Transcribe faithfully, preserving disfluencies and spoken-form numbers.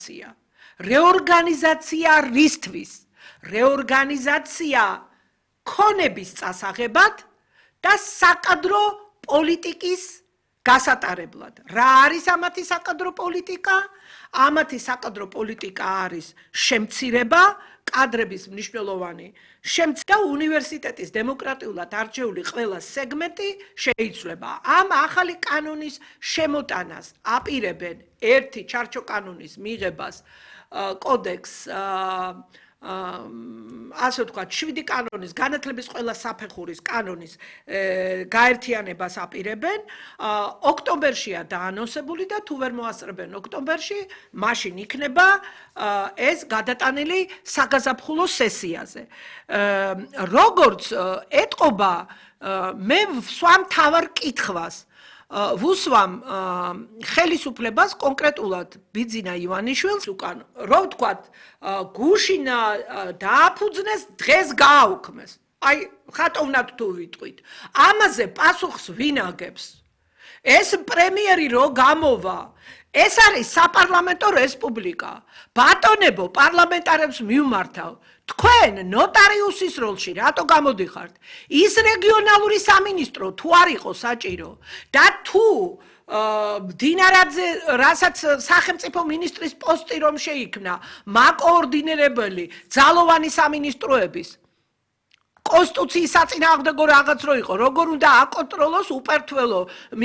რეორგანიზაცია რისთვის? რეორგანიზაცია ქონების წასაღებად და საკადრო პოლიტიკის გასატარებლად. რა არის ამათი საკადრო პოლიტიკა? ამათი საკადრო პოლიტიკა არის შემცირება, კადრების მნიშვნელოვანი შემცირება და უნივერსიტეტის დემოკრატიულად არჩეული ყველა სეგმენტი შეიცვლება. ამ ახალი კანონის შემოტანას აპირებენ ერთი ჩარჩო კანონის მიღებას, კოდექს, ასე ვთქვათ, შვიდი კანონის, განათლების ყველა საფეხურის კანონის გაერთიანებას აპირებენ. ოქტომბერშია დაანონსებული და თუ ვერ მოასწრებენ ოქტომბერში, მაშინ იქნება ეს გადატანილი საგაზაფხულო სესიაზე. როგორც ეტყობა, მე ვსვამ მთავარ კითხვას. ვუსვამ ხელისუფლებას კონკრეტულად ბიძინა ივანიშვილს უკან, რომ ვთქვათ, გუშინა დააფუძნეს, დღეს გააუქმეს. აი, ხატოვნად თუ ვიტყვით. ამაზე პასუხს ვინ აგებს? ეს პრემიერი რო გამოვა, ეს არის საპარლამენტო რესპუბლიკა. ბატონებო, პარლამენტარებს მივმართავ. თქვენ ნოტარიუსის როლში რატო გამოდიხართ? ის რეგიონალური სამინისტრო თუ არ იყო საჭირო და თუ მდინარაძე, რასაც სახელმწიფო მინისტრის პოსტი რომ შეიქმნა, მაკოორდინირებელი ძალოვანი სამინისტროების კონსტიტუციის საწინააღმდეგო რაღაც რო იყო, როგორ უნდა აკონტროლოს უპერთველო